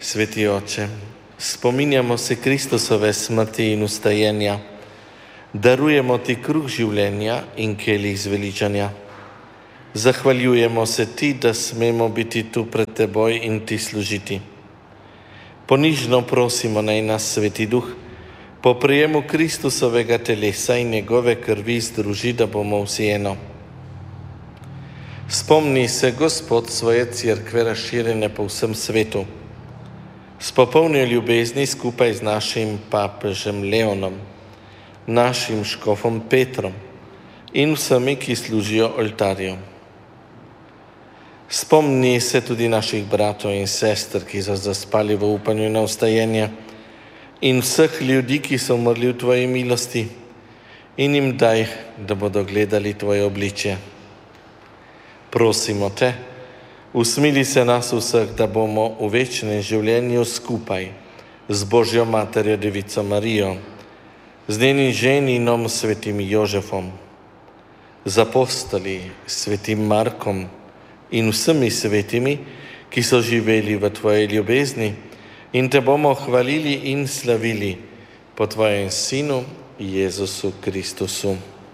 Sveti Oče, spominjamo se Kristusove smrti in ustajenja, darujemo Ti kruh življenja in kelih zveličanja. Zahvaljujemo se Ti, da smemo biti tu pred Teboj in Ti služiti. Ponižno prosimo, naj nas Sveti Duh po prijemu Kristusovega telesa in njegove krvi združi, da bomo vsi eno. Spomni se, Gospod, svoje cerkve razširjene po vsem svetu. S popolno ljubezni skupaj z našim papežem Leonom, našim škofom Petrom in vsemi, ki služijo oltarju. Spomni se tudi naših bratov in sester, ki so zaspali v upanju na vstajenje, in vseh ljudi, ki so umrli v Tvoji milosti, in jim daj, da bodo gledali Tvoje obličje. Prosimo Te, usmili se nas vseh, da bomo v večnem življenju skupaj z Božjo materjo Devico Marijo, z njenim ženinom svetim Jožefom, z apostoli svetim Markom in vsemi svetimi, ki so živeli v Tvoji ljubezni, in Te bomo hvalili in slavili po Tvojem Sinu Jezusu Kristusu.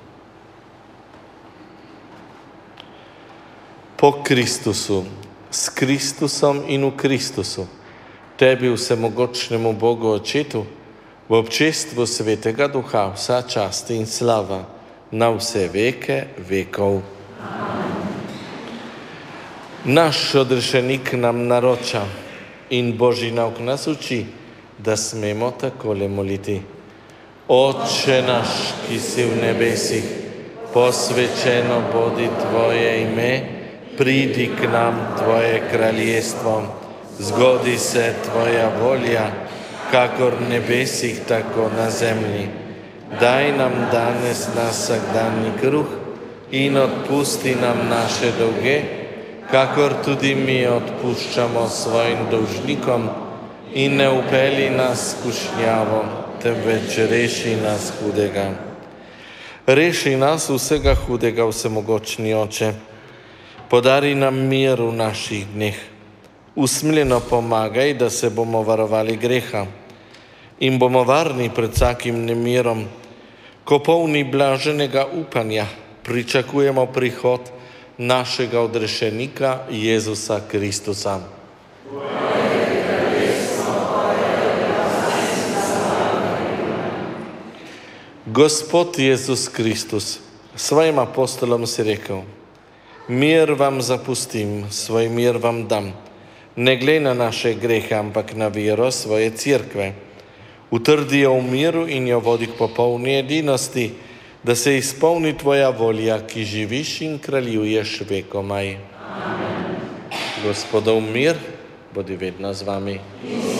Po Kristusu, s Kristusom in v Kristusu, Tebi, vsemogočnemu Bogu Očetu, v občestvu Svetega Duha, vsa čast in slava na vse veke vekov. Naš odrešenik nam naroča in Božji nauk nas uči, da smemo takole moliti. Oče naš, ki si v nebesih, posvečeno bodi Tvoje ime, pridi k nam Tvoje kraljestvo, zgodi se Tvoja volja, kakor v nebesih, tako na zemlji. Daj nam danes naš vsakdanji kruh in odpusti nam naše dolge, kakor tudi mi odpuščamo svojim dolžnikom, in ne vpelji nas v skušnjavo, temveč reši nas hudega. Reši nas vsega hudega, vsemogočni Oče. Podari nam mir v naših dneh. Usmiljeno pomagaj, da se bomo varovali greha in bomo varni pred vsakim nemirom, ko polni blaženega upanja pričakujemo prihod našega odrešenika Jezusa Kristusa. Gospod Jezus Kristus, svojim apostolom si rekel: mir vam zapustim, svoj mir vam dam. Ne glej na naše grehe, ampak na vero svoje cerkve. Utrdi jo v miru in jo vodi k popolni edinosti, da se izpolni Tvoja volja, ki živiš in kraljuješ vekomaj. Amen. Gospodov mir bodi vedno z vami.